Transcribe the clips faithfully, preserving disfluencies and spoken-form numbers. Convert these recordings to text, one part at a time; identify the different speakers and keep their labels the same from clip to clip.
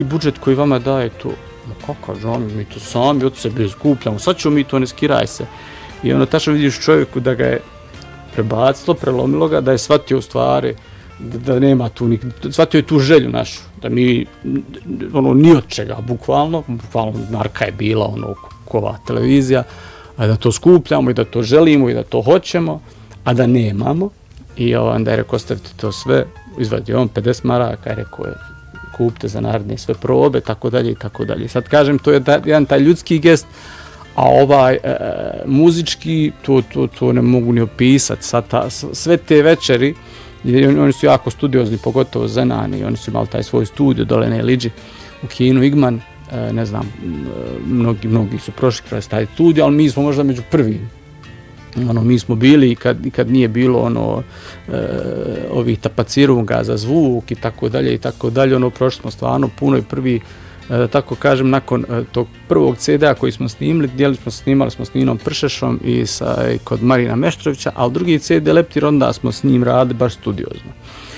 Speaker 1: budžet koji vama daje to, no kakav žan, mi to sami od sebe skupljamo, sad ćemo mi to, ne skiraj se. I ono tačno vidiš čovjeku da ga je prebacilo, prelomilo ga, da je shvatio u stvari, da, da nema tu, nik, shvatio je tu želju našu, da mi, ono, ni od čega, bukvalno, bukvalno marka je bila, ono, kova televizija, a da to skupljamo i da to želimo i da to hoćemo, a da nemamo. I onda je rekao, ostavite to sve, izvadio on pedeset maraka, je rekao, kupite za naredne sve probe, tako dalje i tako dalje. Sad kažem, to je da, jedan taj ljudski gest, a ovaj e, muzički, to, to, to ne mogu ni opisati. Sad ta, sve te večeri, oni, oni su jako studiozni, pogotovo Zenani, oni su imali taj svoj studio dole na Eliđi u kinu Igman, e, ne znam, mnogi, mnogi su prošli kroz taj studio, ali mi smo možda među prvim. Ono, mi smo bili i kad, i kad nije bilo ono e, ovih tapacirunga za zvuk i tako dalje i tako dalje, ono, prošli smo stvarno puno i prvi, e, tako kažem, nakon e, tog prvog ce de a koji smo snimili, dijeli smo snimali smo s Ninom Pršešom i, sa, i kod Marina Meštrovića, ali drugi ce de Leptir onda smo s njim radili baš studiozno.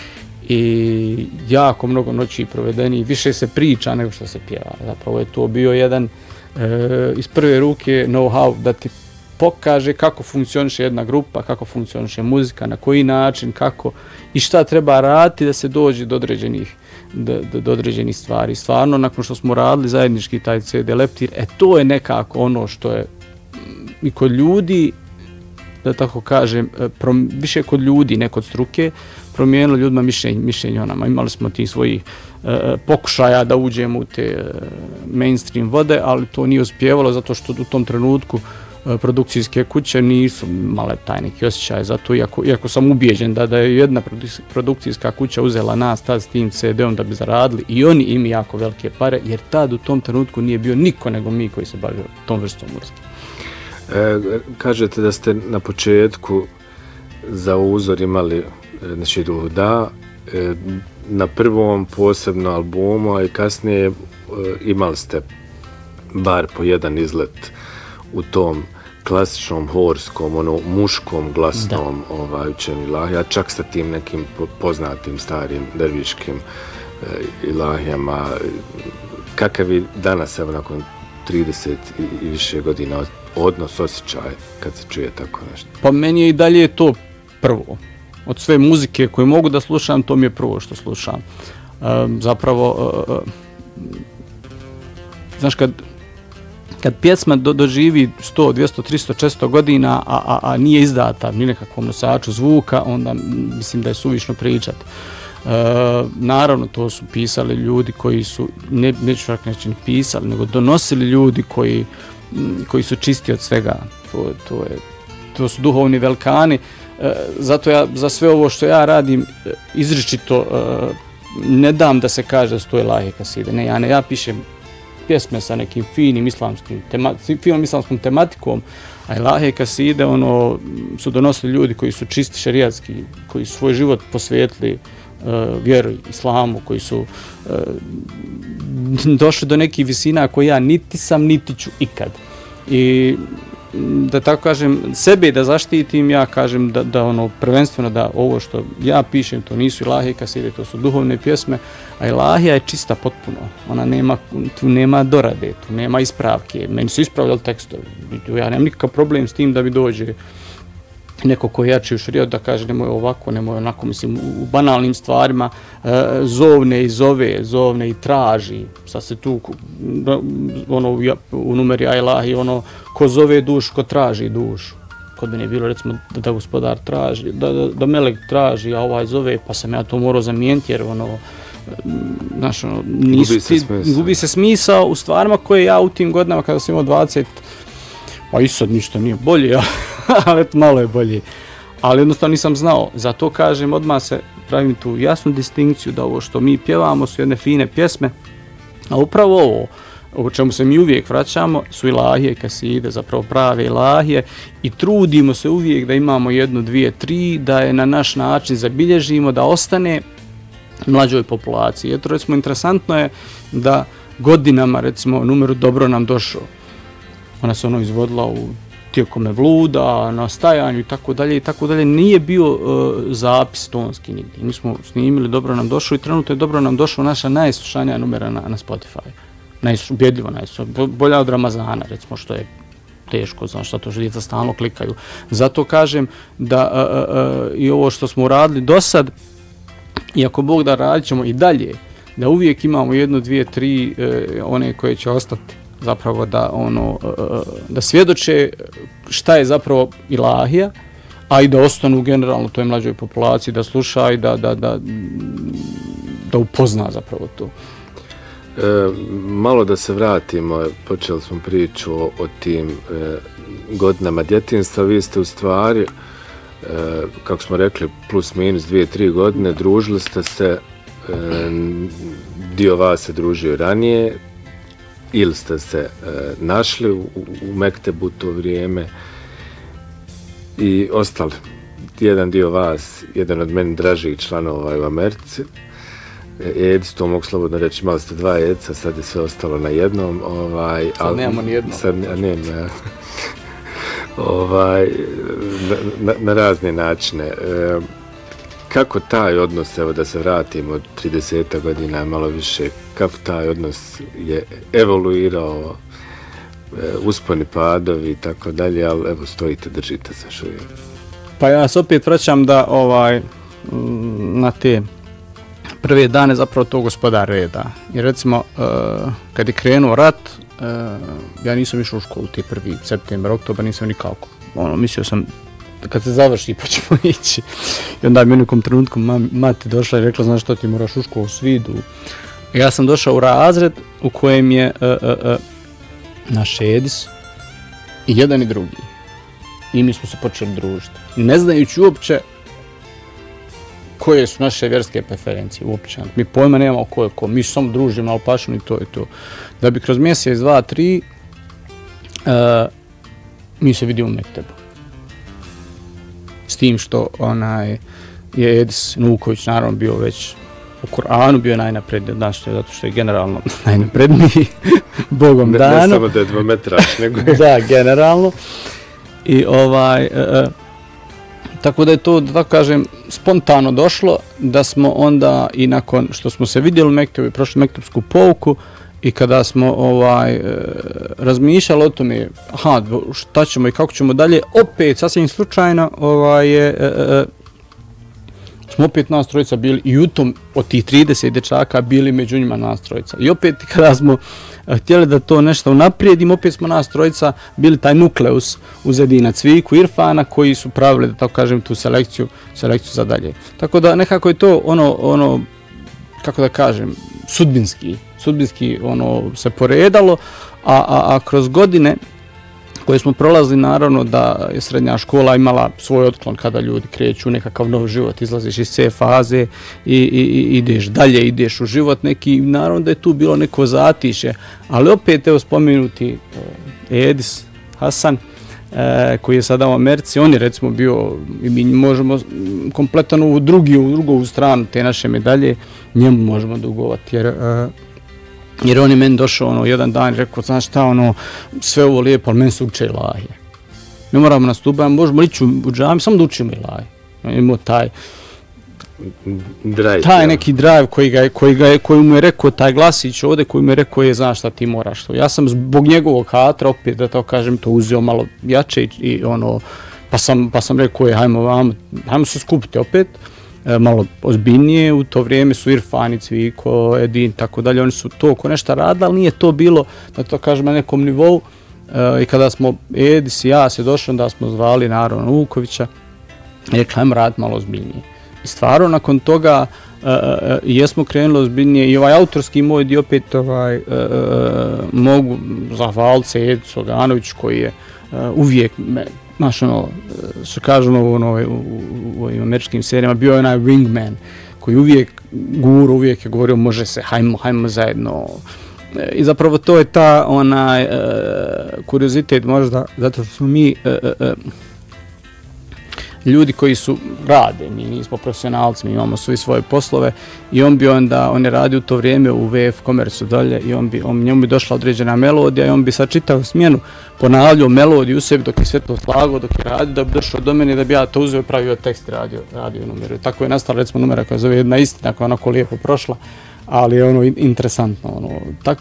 Speaker 1: I jako mnogo noći provedeni, više se priča nego što se pjeva. Zapravo je to bio jedan e, iz prve ruke know-how da ti pokaže kako funkcioniše jedna grupa, kako funkcioniše muzika, na koji način, kako i šta treba raditi da se dođe do određenih, do, do, do određenih stvari. Stvarno, nakon što smo radili zajednički taj ce de Leptir, e to je nekako ono što je i kod ljudi, da tako kažem, prom, više kod ljudi, ne kod struke, promijenilo ljudima mišljenje, mišljenje o nama. Imali smo ti svojih e, pokušaja da uđemo u te e, mainstream vode, ali to nije uspjevalo zato što u tom trenutku produkcijske kuće nisu male taj neki osjećaj, zato iako, iako sam ubijeđen da, da je jedna produkcijska kuća uzela nas tad s tim ce de om da bi zaradili i oni im jako velike pare, jer tad u tom trenutku nije bio niko nego mi koji se bavio tom vrstom muzike.
Speaker 2: E, kažete da ste na početku za uzor imali znači da e, na prvom posebno albumu, a i kasnije e, imali ste bar po jedan izlet u tom klasičnom horskom, ono muškom glasnom ovaj, učenju ilahija, čak sa tim nekim poznatim starim derviškim e, ilahijama. Kakav je danas, evo nakon trideset i, i više godina, odnos, osjećaj kad se čuje tako nešto?
Speaker 1: Pa meni je i dalje to prvo. Od sve muzike koje mogu da slušam, to mi je prvo što slušam. E, zapravo, e, znaš, kad kad pjesma do, doživi sto, dvjesto, tristo, često godina, a, a, a nije izdata ni nekakvom nosaču zvuka, onda mislim da je suvišno pričat. E, naravno, to su pisali ljudi koji su, ne, neću čak neći ni pisali, nego donosili ljudi koji, koji su čisti od svega. To, to, je, to su duhovni velikani. E, zato ja za sve ovo što ja radim izričito e, ne dam da se kaže da su to ilahe kaside. Ne, ja, ne, ja pišem pjesme sa nekim finim islamskim tema, finom islamskom tematikom, a ilahe kaside ono, su donosili ljudi koji su čisti šerijatski, koji su svoj život posvetili uh, vjeru islamu, koji su uh, došli do nekih visina koje ja niti sam, niti ću ikad. I da tako kažem, sebe da zaštitim, ja kažem da, da ono prvenstveno da ovo što ja pišem, to nisu ilahe kaside, to su duhovne pjesme, a ilahija je čista potpuno. Ona nema, tu nema dorade, tu nema ispravke. Meni su ispravljali tekstovi. Ja nemam nikakav problem s tim da mi dođe neko ko jači u šerijat da kaže nemoj ovako, nemoj onako, mislim, u banalnim stvarima e, zovne i zove, zovne i traži. Sad se tu, ono, u numeri Ajlahi, ono, ko zove dušu, ko traži dušu. Kod mene je bilo, recimo, da, da gospodar traži, da, da, da melek traži, a ovaj zove, pa sam ja to morao zamijeniti, jer, ono, znaš, ono, nisu, gubi, se ti, gubi se smisao u stvarima koje ja u tim godinama, kada sam imao dvadeset, pa i sad ništa nije bolje, ali malo je bolje. Ali jednostavno nisam znao, zato kažem, odmah se pravim tu jasnu distinkciju da ovo što mi pjevamo su jedne fine pjesme, a upravo ovo, o čemu se mi uvijek vraćamo, su ilahije, kaside, zapravo prave ilahije i trudimo se uvijek da imamo jednu, dvije, tri, da je na naš način zabilježimo, da ostane mlađoj populaciji. Eto, recimo, interesantno je da godinama, recimo, numeru Dobro nam došao. Ona se ono izvodila u tijekom vluda, na stajanju i tako dalje i tako dalje. Nije bio uh, zapis tonski nigdje. Mi smo snimili Dobro nam došlo i trenutno je Dobro nam došlo naša najslušanija numera na, na Spotify. Najubjedljivo najslušanija. Bolja od Ramazana, recimo, što je teško, znaš, zato što djeca stalno klikaju. Zato kažem da uh, uh, i ovo što smo uradili do sad, i ako Bog da, radit ćemo i dalje, da uvijek imamo jedno, dvije, tri uh, one koje će ostati zapravo da ono da svjedoče šta je zapravo ilahija, a i da ostanu generalno toj mlađoj populaciji, da sluša i da, da, da, da upozna zapravo to.
Speaker 2: E, malo da se vratimo, počeli smo priču o, o tim e, godinama djetinjstva. Vi ste u stvari, e, kako smo rekli, plus minus dvije, tri godine, družili ste se, e, dio vas se družio ranije, ili ste se e, našli u, u Mektebu to vrijeme i ostali. Jedan dio vas, jedan od meni dražih članova u Americi, Edis, to mogu slobodno reći, imali ste dva Edisa, sad je sve ostalo na jednom. Ovaj,
Speaker 1: sad ali, nemamo nijedno.
Speaker 2: Sad nema. ovaj, na, na, na razne načine. E, kako taj odnos, evo da se vratimo od trideset godina, malo više, kako taj odnos je evoluirao, e, usponi padovi i tako dalje, ali evo stojite, držite se što je.
Speaker 1: Pa ja se opet vraćam da ovaj, na te prve dane zapravo to gospodar reda. Jer recimo, uh, kad je krenuo rat, uh, ja nisam išao u školu ti prvi september, oktober, nisam nikako. Ono, mislio sam, kad se završi, pa ćemo ići. I onda mi u nekom trenutku mati došla i rekla, znaš što ti moraš u školu, svi idu. I ja sam došao u razred u kojem je uh, uh, uh, naš Edis i jedan i drugi. I mi smo se počeli družiti. Ne znajući uopće koje su naše vjerske preferencije uopće. Mi pojma nemamo ko je ko, mi samo družimo, ali pašno i to i to. Da bi kroz mjesec, dva, tri, uh, mi se vidimo u Mektebu. S tim što onaj je Edis Nuković naravno bio već u Kur'anu, bio najnapredniji, znaš što je, zato što je generalno najnapredniji Bogom
Speaker 2: ne,
Speaker 1: dano.
Speaker 2: Ne samo da je dvometraš, nego
Speaker 1: da, generalno. I ovaj... Uh, Tako da je to, da tako kažem, spontano došlo, da smo onda i nakon što smo se vidjeli u Mektebu i prošli mektepsku pouku i kada smo ovaj, e, razmišljali o tome, aha, šta ćemo i kako ćemo dalje, opet, sasvim slučajno, ovaj, e, e, smo opet nas trojica bili i u tom od tih trideset dečaka bili među njima nas trojica. I opet kada smo htjeli da to nešto unaprijedimo, opet smo nas trojica bili taj nukleus uz Edina Cviku, Irfana, koji su pravili, da tako kažem, tu selekciju, selekciju za dalje. Tako da nekako je to ono, ono kako da kažem, sudbinski, sudbinski ono se poredalo, a, a, a kroz godine koje smo prolazili, naravno da je srednja škola imala svoj otklon kada ljudi kreću u nekakav nov život, izlaziš iz C faze i, i, i ideš dalje, ideš u život neki, naravno da je tu bilo neko zatišje, ali opet evo spomenuti Edis Hasan, e, koji je sada u Americi, on je recimo bio, i mi možemo kompletan u drugi, u drugu stranu te naše medalje, njemu možemo dugovati, jer e, Jer on je meni došao ono, jedan dan i rekao, znaš šta, ono, sve ovo lijepo, ali meni se uče ilahije. Mi moramo nastupati, možemo ići u džami, samo da učimo ilahije. Imamo taj,
Speaker 2: drive,
Speaker 1: taj neki drive koji, ga je, koji, ga je, koji mu je rekao, taj glasić ovdje koji mu je rekao je, znaš šta ti moraš. Ja sam zbog njegovog hatra, opet da to kažem, to uzeo malo jače i, i ono, pa sam, pa sam rekao je, hajmo, hajmo, hajmo se skupiti opet. Malo ozbiljnije, u to vrijeme su Irfan i Cviko, Edin, tako dalje, oni su to oko nešto radili, ali nije to bilo, da to kažem, na nekom nivou. E, I kada smo Edis i ja se došli, onda smo zvali naravno Vukovića i rekli, ajmo raditi malo ozbiljnije. I stvarno, nakon toga, e, e, jesmo krenuli ozbiljnije i ovaj autorski moj dio opet ovaj, e, e, mogu zahvaliti se Edisu Oganoviću koji je e, uvijek me, znaš, ono, što kažu ono, u, u ovim američkim serijama, bio je onaj wingman koji uvijek guru, uvijek je govorio može se, hajmo, hajmo zajedno. I zapravo to je ta onaj uh, kuriozitet možda, zato što smo mi uh, uh, ljudi koji su rade, mi nismo profesionalci, mi imamo svi svoje poslove i on bi onda, on je radio u to vrijeme u V F Komercu dalje i on bi, on, njemu bi došla određena melodija i on bi sad čitao smjenu, ponavljao melodiju u sebi dok je sve to slagao, dok je radio, da bi došao do mene da bi ja to uzeo i pravio tekst i radio, radio numeru. Tako je nastala recimo numera koja zove Jedna istina, koja je onako lijepo prošla, ali je ono interesantno. Ono, tako